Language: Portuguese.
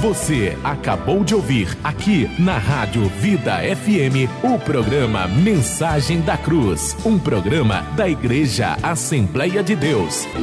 Você acabou de ouvir aqui na Rádio Vida FM o programa Mensagem da Cruz, um programa da Igreja Assembleia de Deus.